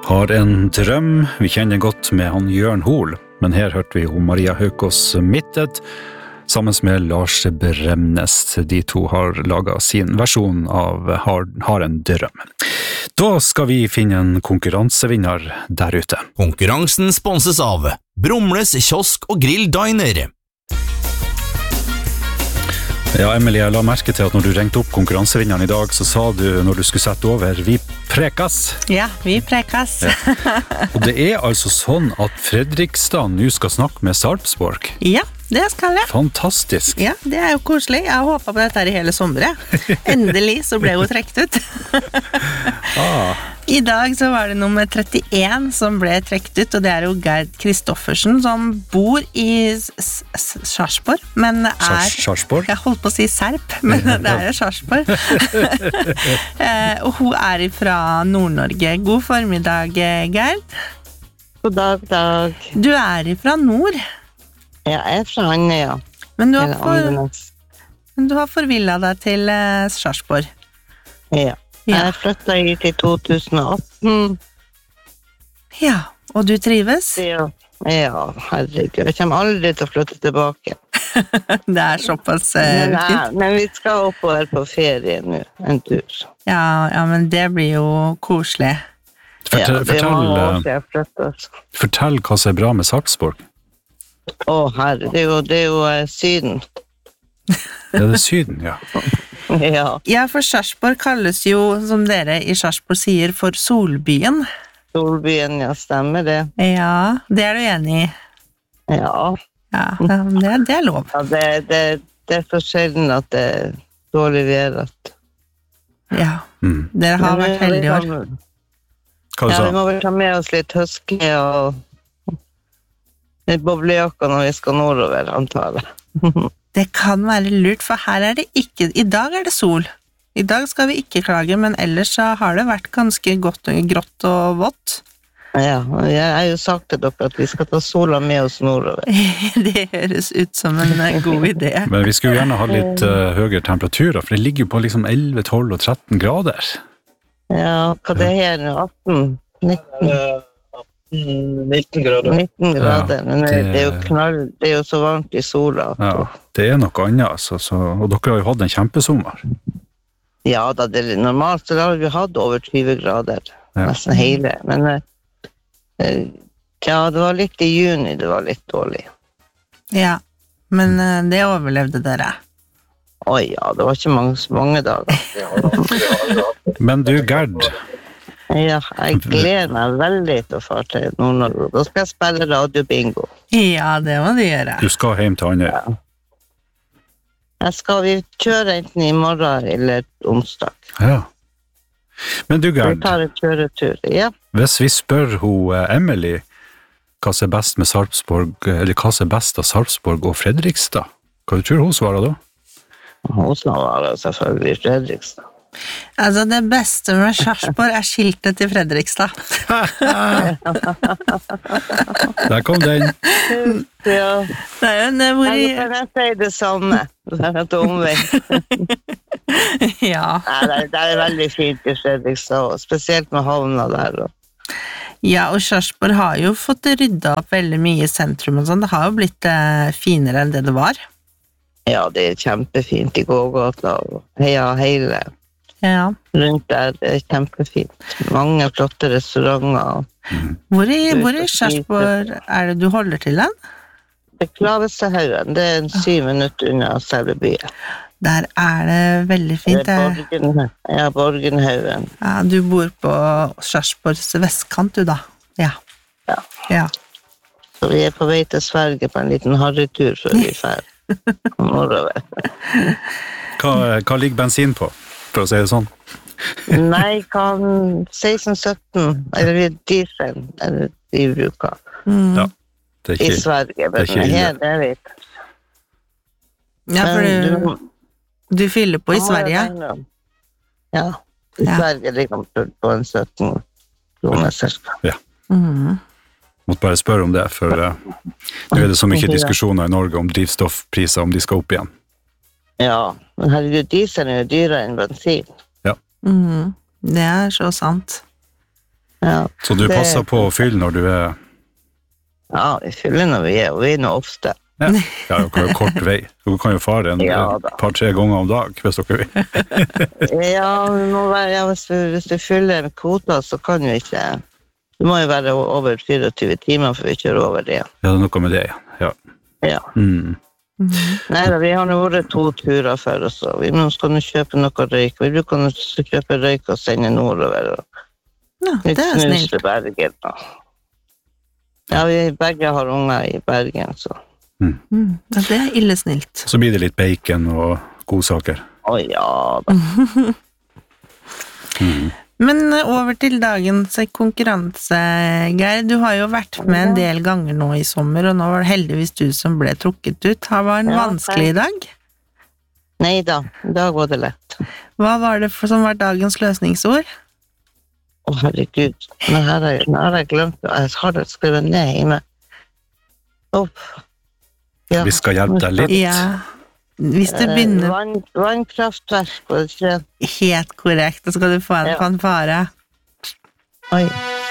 Har en drøm, vi kjenner godt med han Jørn Hoel, men her hørte vi hun Maria Haukås Mittet, sammen med Lars Bremnes. De to har laget sin versjon av Har en drøm. Da skal vi finne en konkurransevinner der ute. Konkurransen sponses av Brumles kiosk og grill diner. Ja, Emily, jeg la merke til at når du ringte opp konkurransevinneren i dag, så sa du når du skulle sette over, vi prekas. Ja, vi prekas. Ja. Og det er altså sånn at Fredrikstad nå skal snakke med Sarpsborg. Ja, det skal jeg. Fantastisk. Ja, det er jo koselig. Jeg har håpet på dette her i hele sommeret. Endelig så ble hun trekt ut. I dag så var det nummer 31 som ble trekt ut, og det er jo Gerd Kristoffersen som bor i Sarpsborg, men Sarpsborg? Jeg holdt på å si Serp, men det er jo Sarpsborg. Og hun er fra Nord-Norge. God formiddag, Gerd. God dag, dag. Du er fra nord. Ja, jeg er fra Andøya. Men du har forvillet deg til Sarpsborg. Ja. Jeg flyttet hit i 2018. Ja, og du trives? Ja, herregud. Jeg kommer aldri til å flytte tilbake. Det er såpass fint. Men vi skal oppover på ferie nå, en tur. Ja, men det blir jo koselig. Fortell hva som er bra med Sarpsborg. Herre, det er jo Syden. Ja, det er Syden, ja. Ja, for Sarpsborg kalles jo, som dere i Sarpsborg sier, for Solbyen. Solbyen, ja, stemmer det. Ja, det er du enig i? Ja. Ja, det er lov. Ja, det er så sjelden at det er dårlig vær. Ja, dere har vært heldige år. Hva du sa? Vi må vel ta med oss litt høske og litt boblejakker når vi skal nordover, antar jeg. Det kan være lurt, for her er det ikke... I dag er det sol. I dag skal vi ikke klage, men ellers så har det vært ganske grått og vått. Ja, jeg har jo sagt til dere at vi skal ta sola med oss nordover. Det høres ut som en god idé. Men vi skulle gjerne ha litt høyere temperaturer, for det ligger jo på liksom 11, 12 og 13 grader. Ja, hva det er nå? 18, 19... 19 grader. 19 grader, men det er jo knall, det er jo så varmt i sola. Ja, det er noe annet, altså, og dere har jo hatt en kjempesommer. Ja, da det er normalt, så har vi hatt over 20 grader, nesten hele, men ja, det var litt i juni, det var litt dårlig. Ja, men det overlevde dere. Ja, det var ikke mange dager. Men du, Gerd, ja, jeg gleder meg veldig til å fare til Nord-Norge. Da skal jeg spille radiobingo. Ja, det må du gjøre. Du skal hjem til Andøya. Vi kjøre enten i morgen eller onsdag. Ja. Men du, Gerd, vi tar en kjøretur, ja. Hvis vi spør Emily hva som er best med Sarpsborg, eller hva som er best av Sarpsborg og Fredrikstad, hva du tror hun svarer da? Hun svarer selvfølgelig Fredrikstad. Altså, det beste med Sarpsborg er skiltet til Fredrikstad. Der kom den. Ja. Jeg sier det samme. Det er et omvendt. Ja. Det er veldig fint i Fredrikstad, spesielt med havna der. Ja, og Sarpsborg har jo fått ryddet opp veldig mye i sentrum og sånn. Det har jo blitt finere enn det var. Ja, det er kjempefint i gågata og hele. Ja. Rundt der, det er kjempefint. Mange flotte restauranter. Hvor i Sarpsborg er det du holder til den? Det Klavestadhaugen, det er 7 minutter unna selve byen. Der er det veldig fint. Borgenhaugen. Ja, du bor på Sarpsborgs vestkant, du da. Ja. Så vi er på vei til Sverige på en liten harrytur før vi er ferdig. Hva ligger bensin på, for å si det sånn? Nei, 16-17, eller diesel, eller de bruker. Ja, det er ikke, i Sverige, men her det er litt. Ja, for du fyller på i Sverige? Ja, i Sverige ligger man på en 17 kroner cirka. Ja. Måtte bare spørre om det, for nå er det så mye diskusjoner i Norge om drivstoffpriser, om de skal opp igjen. Ja, men herregud, diesel er jo dyrere enn bensin. Ja. Det er så sant. Ja, Så du passer på å fylle når du er... Ja, vi fyller når vi er, og vi er nå ofte. Ja, det kan jo kort vei. Du kan jo fare et par-tre ganger om dag, hvis dere vil. Hvis du fyller kvoter, så kan du ikke... Du må jo være over 24 timer for vi kjører over det. Ja, det er noe med det, ja. Ja. Nei, vi har nå vært 2 turer før oss, og vi skal nå kjøpe noe røyk. Vi bruker nå kjøpe røyk og sende nordover. Ja, det er snilt. Til Bergen. Ja, vi begge har unger i Bergen, så... Ja, det er ille snilt. Så blir det litt bacon og godsaker. Ja da. Men over til dagens konkurranse, Geir. Du har jo vært med en del ganger nå i sommer, og nå var det heldigvis du som ble trukket ut. Det var en vanskelig dag? Neida, i dag var det lett. Hva var det som var dagens løsningsord? Herregud, nå har jeg glemt det. Jeg har det skrevet ned hjemme. Ja. Vi skal hjelpe deg litt. Ja, hvis du begynner... Vannkraftverk, var det ikke? Helt korrekt, da skal du få en fanfare. Oi.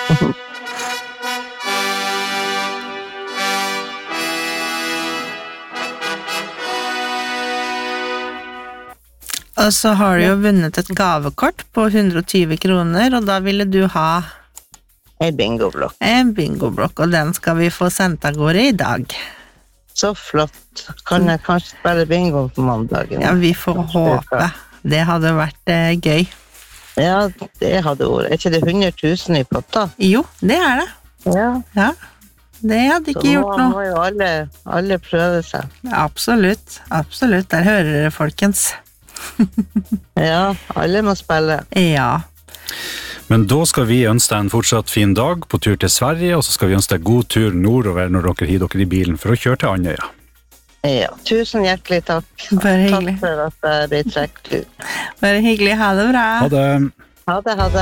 Og så har du jo vunnet et gavekort på 120 kroner, og da ville du ha... En bingoblokk. En bingoblokk, og den skal vi få sendt av gårde i dag. Så flott. Kan jeg kanskje spille bingo på mandagen? Ja, vi får håpe. Det hadde vært gøy. Ja, det hadde vært. Er ikke det 100 000 i potta? Jo, det er det. Ja. Det hadde ikke gjort noe. Så må jo alle prøve seg. Absolutt. Der hører dere, folkens. Ja, alle må spille. Ja. Men da skal vi ønske deg en fortsatt fin dag på tur til Sverige, og så skal vi ønske deg god tur nordover når dere hiver dere i bilen for å kjøre til Andøya. Ja, tusen hjertelig takk. Bare hyggelig. Takk for at jeg ble trukket ut. Bare hyggelig, ha det bra. Ha det. Ha det.